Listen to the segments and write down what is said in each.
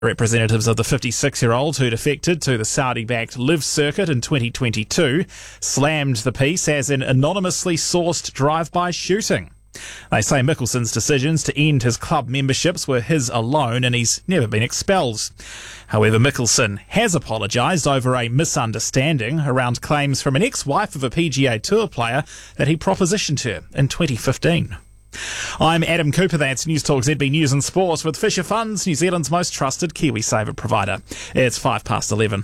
Representatives of the 56-year-old who defected to the Saudi-backed Live Circuit in 2022 slammed the piece as an anonymously sourced drive-by shooting. They say Mickelson's decisions to end his club memberships were his alone and he's never been expelled. However, Mickelson has apologised over a misunderstanding around claims from an ex-wife of a PGA Tour player that he propositioned her in 2015. I'm Adam Cooper, that's News Talk ZB News and Sport with Fisher Funds, New Zealand's most trusted KiwiSaver provider. It's 11:05.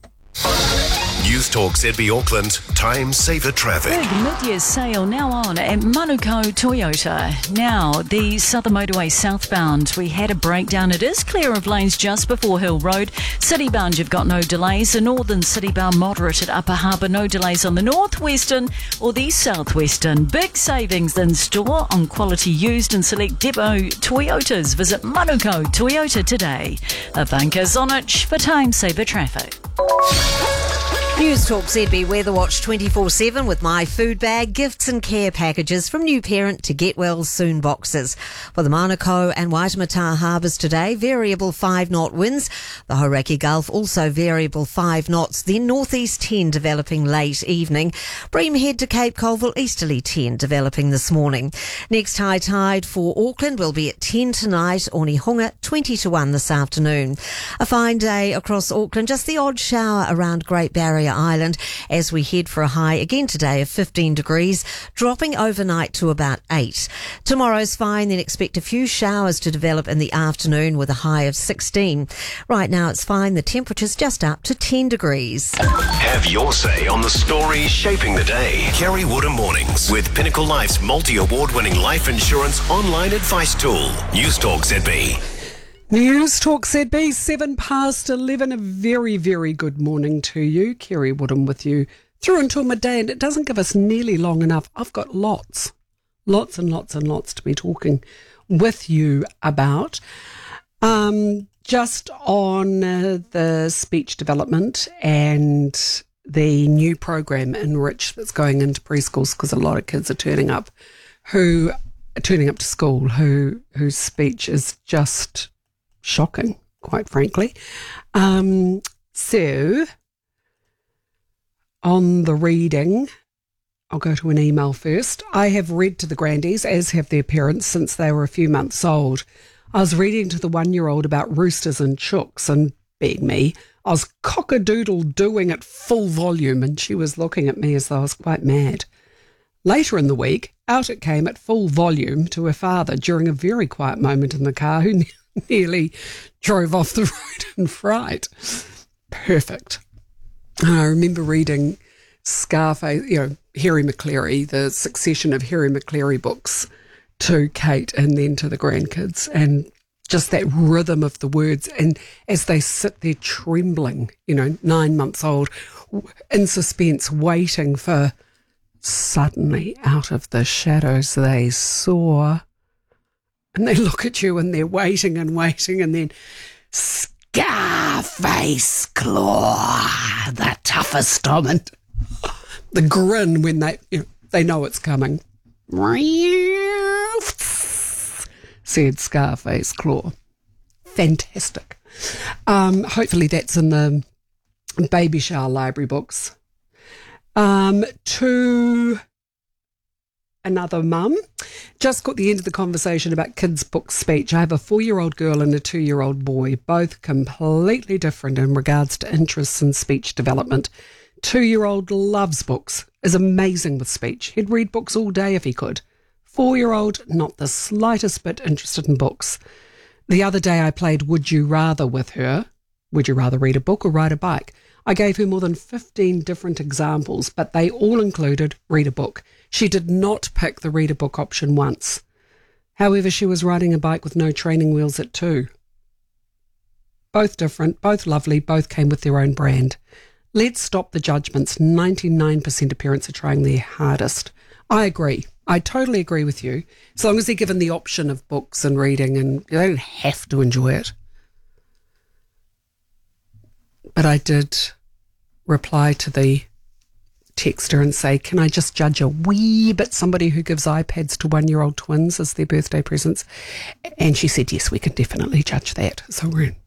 News Talk ZB Auckland, time saver traffic. Big mid-year sale now on at Manukau Toyota. Now, the Southern Motorway southbound, we had a breakdown. It is clear of lanes just before Hill Road. Citybound, you've got no delays. The northern citybound, moderate at Upper Harbour. No delays on the northwestern or the southwestern. Big savings in store on quality used and select depot Toyotas. Visit Manukau Toyota today. A banker's on it for time saver traffic. News Talk ZB Weather Watch 24/7 with My Food Bag, gifts and care packages from new parent to Get Well Soon boxes. For the Manukau and Waitemata harbours today, variable 5-knot winds. The Hauraki Gulf also variable 5 knots. Then northeast 10 developing late evening. Bream Head to Cape Colville easterly 10 developing this morning. Next high tide for Auckland will be at 10 tonight. Onehunga 20 to 1 this afternoon. A fine day across Auckland. Just the odd shower around Great Barrier Island as we head for a high again today of 15 degrees, dropping overnight to about 8. Tomorrow's fine, then expect a few showers to develop in the afternoon with a high of 16. Right now it's fine, the temperature's just up to 10 degrees. Have your say on the stories shaping the day. Kerry Woodham Mornings with Pinnacle Life's multi-award-winning life insurance online advice tool. News Talk ZB. News Talk ZB, 11:07. A very, very good morning to you. Kerry Woodham with you through until midday, and it doesn't give us nearly long enough. I've got lots and lots to be talking with you about. Just on the speech development and the new program Enrich that's going into preschools, because a lot of kids are turning up to school whose speech is just shocking, quite frankly. So, on the reading, I'll go to an email first. I have read to the grandies, as have their parents, since they were a few months old. I was reading to the 1-year-old about roosters and chooks, and being me, I was cock-a-doodle-doing at full volume, and she was looking at me as though I was quite mad. Later in the week, out it came at full volume to her father during a very quiet moment in the car, who nearly drove off the road in fright. Perfect. I remember reading Scarface, Harry McCleary, the succession of Harry McCleary books to Kate and then to the grandkids, and just that rhythm of the words, and as they sit there trembling, 9 months old, in suspense, waiting for, suddenly out of the shadows they saw. And they look at you and they're waiting, and then Scarface Claw, the toughest Tom, and the grin when they know it's coming. Said Scarface Claw. Fantastic. Hopefully that's in the Baby Shower library books. To another mum. Just got the end of the conversation about kids' book speech. I have a 4-year-old girl and a 2-year-old boy, both completely different in regards to interests in speech development. 2-year-old loves books, is amazing with speech. He'd read books all day if he could. 4-year-old, not the slightest bit interested in books. The other day I played Would You Rather with her. Would you rather read a book or ride a bike? I gave her more than 15 different examples, but they all included read a book. She did not pick the read a book option once. However, she was riding a bike with no training wheels at 2. Both different, both lovely, both came with their own brand. Let's stop the judgments. 99% of parents are trying their hardest. I agree. I totally agree with you. As long as they're given the option of books and reading, and they don't have to enjoy it. But I did reply to the texter and say, can I just judge a wee bit somebody who gives iPads to 1-year-old twins as their birthday presents? And she said, yes, we can definitely judge that. So we're in